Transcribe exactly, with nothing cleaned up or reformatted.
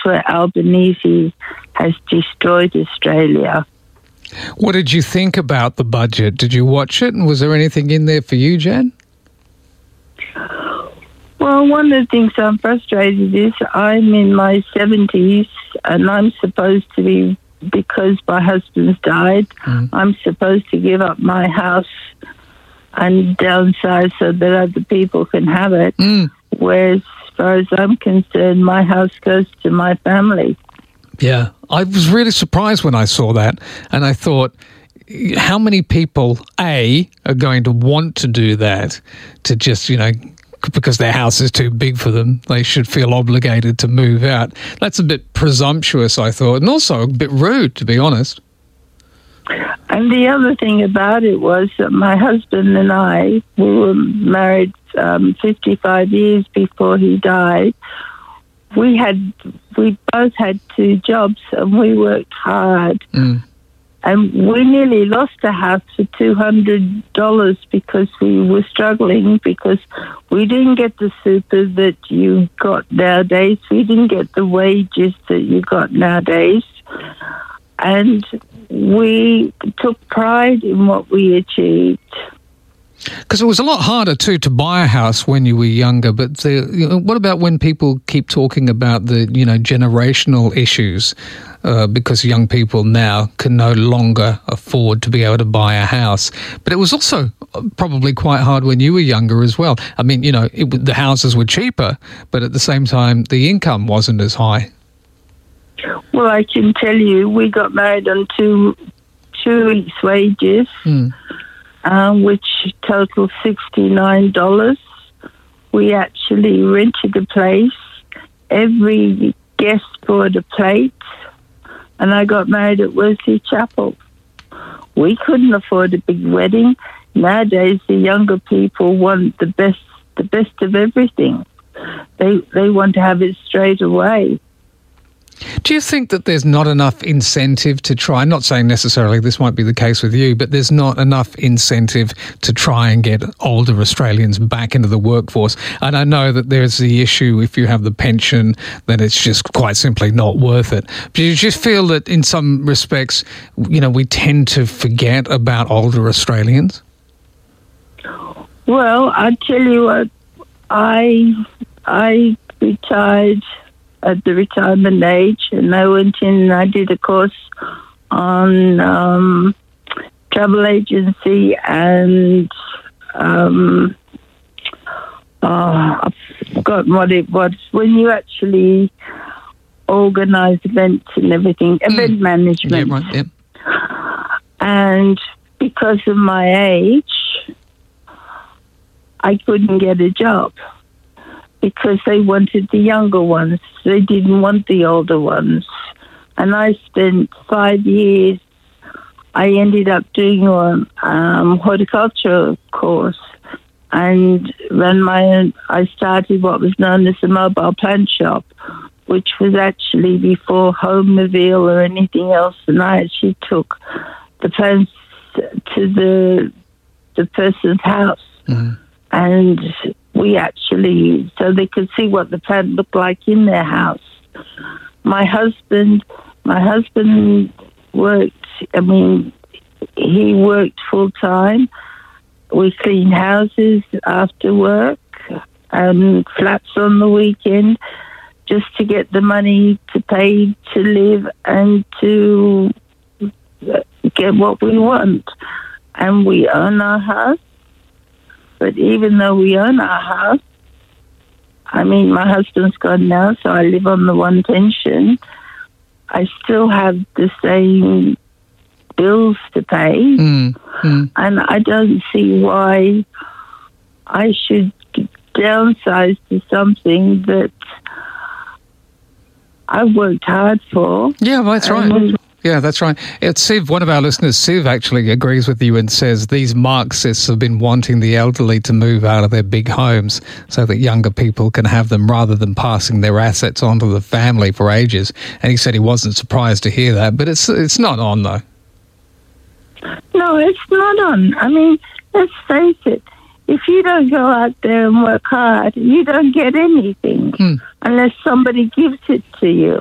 where Albanese has destroyed Australia. What did you think about the budget? Did you watch it, and was there anything in there for you, Jan? Well, one of the things I'm frustrated is I'm in my seventies and I'm supposed to be, because my husband's died, mm. I'm supposed to give up my house and downsize so that other people can have it. Mm. Whereas, as far as I'm concerned, my house goes to my family. Yeah, I was really surprised when I saw that, and I thought, how many people, A, are going to want to do that, to just, you know, because their house is too big for them, they should feel obligated to move out. That's a bit presumptuous, I thought, and also a bit rude, to be honest. And the other thing about it was that my husband and I, we were married um, fifty-five years before he died. We had, we both had two jobs and we worked hard. Mm. And we nearly lost a house for two hundred dollars because we were struggling, because we didn't get the super that you got nowadays. We didn't get the wages that you got nowadays. And we took pride in what we achieved. Because it was a lot harder, too, to buy a house when you were younger. But the, you know, what about when people keep talking about the, you know, generational issues? Uh, because young people now can no longer afford to be able to buy a house. But it was also probably quite hard when you were younger as well. I mean, you know, it, the houses were cheaper, but at the same time, the income wasn't as high. Well, I can tell you, we got married on two, two weeks' wages. Mm. Um, which totaled sixty-nine dollars. We actually rented a place. Every guest bought a plate, and I got married at Wesley Chapel. We couldn't afford a big wedding. Nowadays, the younger people want the best, the best of everything. They they want to have it straight away. Do you think that there's not enough incentive to try? I'm not saying necessarily this might be the case with you, but there's not enough incentive to try and get older Australians back into the workforce. And I know that there's the issue, if you have the pension, then it's just quite simply not worth it. Do you just feel that in some respects, you know, we tend to forget about older Australians? Well, I tell you what, I I retired at the retirement age, and I went in and I did a course on um, travel agency and um, oh, I've forgotten what it was. When you actually organise events and everything, mm. event management. Yeah, right, yeah. And because of my age, I couldn't get a job, because they wanted the younger ones. They didn't want the older ones. And I spent five years, I ended up doing a um, horticulture course and ran my own. I started what was known as a mobile plant shop, which was actually before home reveal or anything else. And I actually took the plants to the, the person's house. Mm-hmm. And we actually, so they could see what the plant looked like in their house. My husband, my husband worked, I mean, he worked full time. We cleaned houses after work and flats on the weekend just to get the money to pay to live and to get what we want. And we own our house. But even though we own our house, I mean, my husband's gone now, so I live on the one pension. I still have the same bills to pay. Mm, mm. And I don't see why I should downsize to something that I've worked hard for. Yeah, well, that's right. Um, Yeah, that's right. It's Siv, one of our listeners, Siv, actually agrees with you and says these Marxists have been wanting the elderly to move out of their big homes so that younger people can have them rather than passing their assets on to the family for ages. And he said he wasn't surprised to hear that, but it's it's not on, though. No, it's not on. I mean, let's face it. If you don't go out there and work hard, you don't get anything hmm. unless somebody gives it to you.